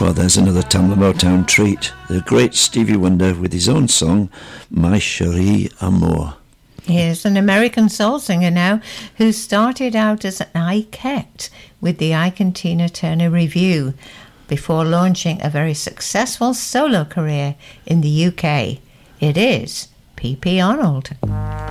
Well, there's another Tamla Motown treat. The great Stevie Wonder with his own song, My Cherie Amour. Here's an American soul singer now who started out as an Ikette with the Ike and Tina Turner Revue before launching a very successful solo career in the UK. It is P.P. Arnold.